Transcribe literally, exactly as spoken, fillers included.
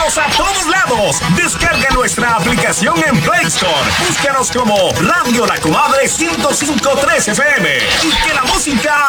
a todos lados. Descarga nuestra aplicación en Play Store. Búscanos como Radio La Comadre ciento cinco punto tres F M y que la música